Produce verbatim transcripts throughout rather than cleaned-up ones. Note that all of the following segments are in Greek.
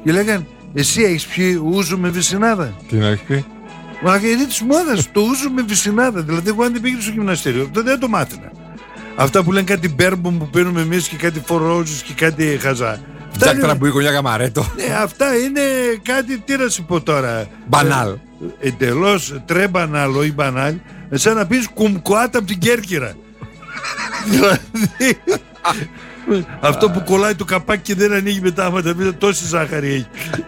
Και λέγανε, εσύ έχεις πιει ούζο με βυσσινάδα? Τι να έχει πει? Μα είναι της μόδας, το ούζο με βυσσινάδα. Δηλαδή, εγώ αν δεν πήγαινε στο γυμναστήριο, τότε δεν το μάθαινα. Αυτά που λένε κάτι μπέρμπον που παίρνουμε εμείς και κάτι φορόζους και κάτι χαζά. Τζακ τραμπουίκο για γαμαρέτο. Ναι, αυτά είναι κάτι, τι να σου πω τώρα. Μπανάλ. Ε, εντελώς τρε μπανάλ, όχι μπανάλ. Σαν να πεις κουμκουάτα από την Κέρκυρα. Δηλαδή, αυτό που κολλάει το καπάκι και δεν ανοίγει μετά, άμα τα πείτε, τόση ζάχαρη έχει.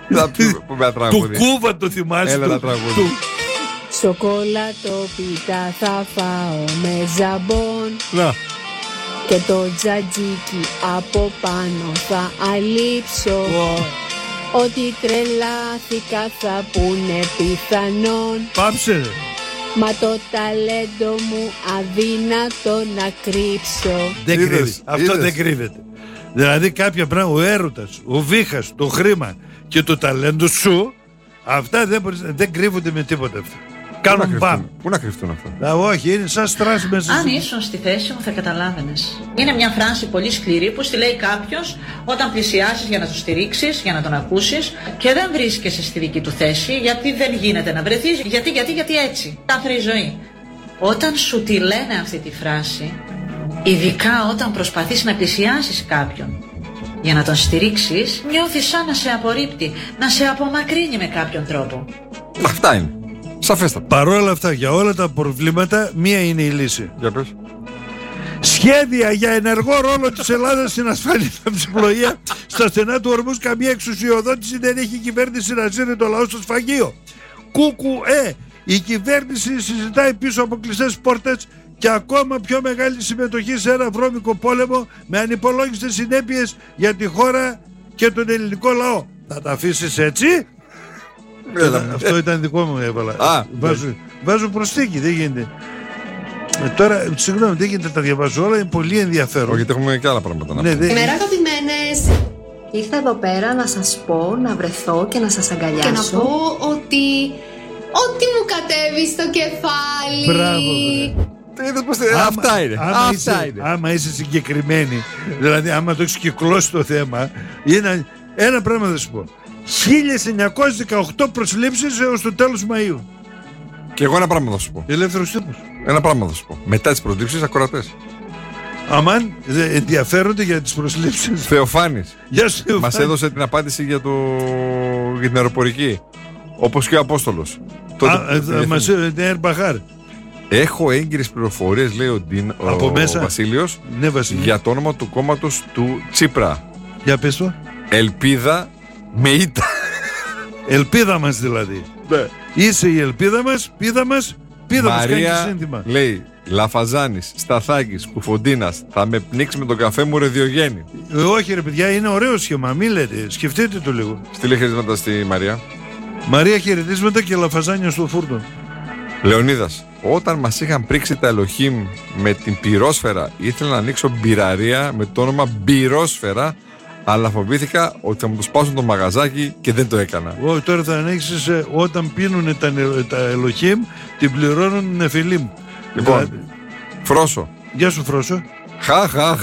Του Κούβα το θυμάσαι? Έλα τα τραγούδι. Σοκολάτο πίτα θα φάω με ζαμπόν. Να. Και το τζατζίκι από πάνω θα αλείψω. Wow. Ότι τρελάθηκα θα πούνε πιθανόν. Πάψε. Μα το ταλέντο μου αδύνατο να κρύψω. Δεν κρύβεται. Αυτό είδες. Δεν κρύβεται. Δηλαδή κάποια πράγματα, ο έρωτας, ο βήχας, το χρήμα και το ταλέντο σου, αυτά δεν, μπορείς, δεν κρύβονται με τίποτα αυτά. Κάνουν μπαμ. Πού να κρυφτούν αυτά? Α, όχι, είναι σαν στράση μέσα. Αν ήσουν στη θέση μου θα καταλάβαινες. Είναι μια φράση πολύ σκληρή που στη λέει κάποιος όταν πλησιάσεις για να τον στηρίξεις, για να τον ακούσεις και δεν βρίσκεσαι στη δική του θέση, γιατί δεν γίνεται να βρεθείς, γιατί, γιατί, γιατί έτσι. Κάθε ζωή. Όταν σου τη λένε αυτή τη φράση, ειδικά όταν προσπαθείς να πλησιάσεις κάποιον για να τον στηρίξεις, νιώθεις σαν να σε απορρίπτει, να σε απομακρύνει με κάποιον τρόπο. Αυτά είναι. Σαφέστατα. Παρόλα αυτά, για όλα τα προβλήματα, μία είναι η λύση. Για πες. Σχέδια για ενεργό ρόλο της Ελλάδας στην ασφάλεια ναυσιπλοεία στα στενά του ορμούς. Καμία εξουσιοδότηση δεν έχει η κυβέρνηση να ζήρει το λαό στο σφαγείο. Κούκου, ε! Η κυβέρνηση συζητάει πίσω από κλειστές πόρτες και ακόμα πιο μεγάλη συμμετοχή σε ένα βρώμικο πόλεμο με ανυπολόγιστες συνέπειες για τη χώρα και τον ελληνικό λαό. Θα τα αφήσεις έτσι? Έλα, αυτό ήταν δικό μου, έβαλα. Α, βάζω, ναι. βάζω προσθήκη, δεν γίνεται. Ε, τώρα, συγγνώμη, δεν γίνεται να τα διαβάζω όλα, είναι πολύ ενδιαφέρον. Όχι, γιατί έχουμε και άλλα πράγματα να πούμε. Ναι, Καλημέρα, αγαπημένες. Ήρθα εδώ πέρα να σας πω, να βρεθώ και να σας αγκαλιάσω. Και να πω ότι... ότι μου κατέβει στο κεφάλι. Μπράβο. Άμα, αυτά είναι. Άμα, αυτά είσαι, είναι. άμα είσαι συγκεκριμένη, δηλαδή άμα το έχεις κυκλώσει το θέμα, είναι ένα πράγμα θα σου πω. χίλια εννιακόσιες δεκαοκτώ προσλήψεις έως το τέλος Μαΐου. Και εγώ ένα πράγμα θα σου πω. Ελεύθερος τύπος. Ένα πράγμα θα σου πω. Μετά τις προσλήψεις, ακροατές. Αμάν, ενδιαφέρονται για τις προσλήψεις. Θεοφάνης. Γεια σου, Θεοφάνη. Μας έδωσε την απάντηση για, το... για την αεροπορική. Όπως και ο Απόστολος. Μας έδωσε Ερμπαχάρ. Έχω έγκυρες πληροφορίες, λέει ο, Ντίν, από ο μέσα. Βασίλειος, Ναι, Βασίλειο. για το όνομα του κόμματος του Τσίπρα. Για πες το. Ελπίδα με ήττα. Ελπίδα μας δηλαδή. Ναι. Είσαι η ελπίδα μας, πίδα μας, πίδα μας κάνει και σύνθημα. Λέει, Λαφαζάνης, Σταθάκης, Κουφοντίνας, θα με πνίξει με τον καφέ μου ρε Διογέννη. Ε, όχι ρε παιδιά, είναι ωραίο σχήμα, μην λέτε, σκεφτείτε το λίγο. Στείλε χαιρετίσματα στη Μαρία. Μαρία, χαιρετίσματα και λαφαζάνια στο φούρνο. Λεωνίδας, όταν μας είχαν πρίξει τα Ελοχήμ με την πυρόσφαιρα, ήθελα να ανοίξω μπειραρία με το όνομα Μπυρόσφαιρα, αλλά φοβήθηκα ότι θα μου το σπάσουν το μαγαζάκι και δεν το έκανα. Ω, τώρα θα ανοίξεις ε, όταν πίνουνε τα, τα Ελοχήμ, την πληρώνουν Νεφιλίμ. Λοιπόν, δηλαδή... Φρόσο. Γεια σου Φρόσο. Χα, χα.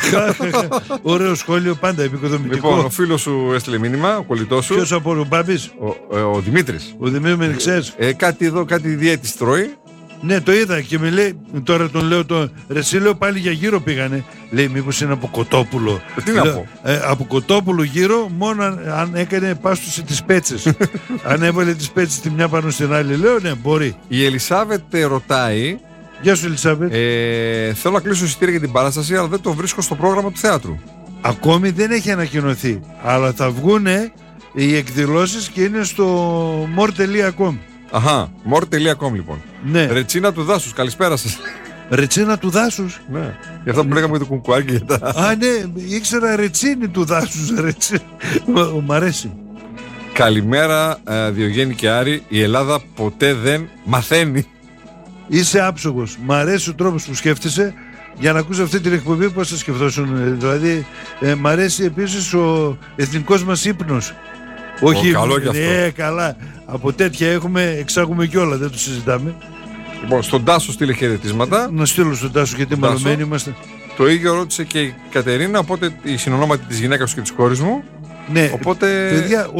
Ωραίο σχόλιο, πάντα επικοδομητικό. Λοιπόν, ο φίλος σου έστειλε μήνυμα, ο κολλητός σου. Ποιος από ο Μπάμπης? Ο, ε, ο Δημήτρης. Ο Δημήτρης, ξέρεις. Ε, κάτι εδώ, κάτι διέτης τρώει. Ναι, το είδα και με λέει, τώρα τον λέω, το ρε λέω πάλι για γύρω πήγανε. Λέει, μήπως είναι από Κοτόπουλο. Ε, τι να λέω, πω. Ε, από Κοτόπουλο γύρω, μόνο αν, αν έκανε πάστοση τις πέτσες. Αν έβαλε τις πέτσες τη μια πάνω στην άλλη, λέω, ναι, μπορεί. Η Ελισάβετ ρωτάει. Γεια σου, Ελισάβετ. Ε, θέλω να κλείσω εισιτήρια για την παράσταση, αλλά δεν το βρίσκω στο πρόγραμμα του θεάτρου. Ακόμη δεν έχει ανακοινωθεί, αλλά θα βγούνε οι εκδηλώσεις και είναι στο more τελεία com. Αχα, more τελεία com λοιπόν. Ναι. Ρετσίνα του Δάσους, καλησπέρα σας. Ρετσίνα του Δάσους. Ναι. Για αυτά που λέγαμε για το κουκουάκι και τα... Α, ναι, ήξερα ρετσίνη του Δάσους. Ρετσίνη. Μ' αρέσει. Καλημέρα, ε, Διογέννη και Άρη. Η Ελλάδα ποτέ δεν μαθαίνει. Είσαι άψογος. Μ' αρέσει ο τρόπος που σκέφτεσαι. Για να ακούσω αυτή την εκπομπή, πώς θα σκεφτόσουν. Δηλαδή, ε, μ' αρέσει επίσης ο εθνικός μας ύπνος. Όχι, ο, καλό κι αυτό. Ναι, καλά. Από τέτοια έχουμε, εξάγουμε κιόλα, δεν το συζητάμε. Λοιπόν, στον Τάσο στείλε χαιρετίσματα. Να στείλω στον Τάσο γιατί μαλωμένοι είμαστε. Το ίδιο ρώτησε και η Κατερίνα, οπότε η συνονόματη της γυναίκας σου και της κόρης μου. Ναι, οπότε... παιδιά,